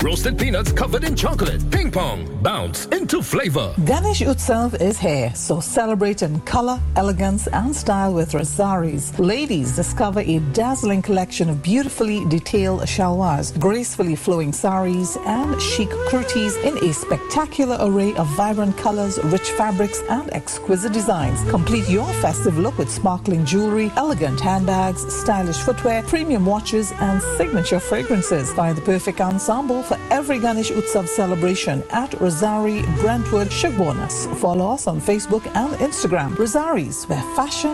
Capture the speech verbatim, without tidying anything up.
Roasted peanuts covered in chocolate. Ping pong. Bounce into flavor. Ganesh Utsav is here, so celebrate in color, elegance and style with Rosaris. Ladies, discover a dazzling collection of beautifully detailed shalwars, gracefully flowing saris and chic kurtis in a spectacular array of vibrant colors, rich fabrics and exquisite designs. Complete your festive look with sparkling jewelry, elegant handbags, stylish footwear, premium watches and signature fragrances. Find the perfect ensemble for every Ganesh Utsav celebration at Rosari, Brentwood, Shugbonas. Follow us on Facebook and Instagram. Rosaris, where fashion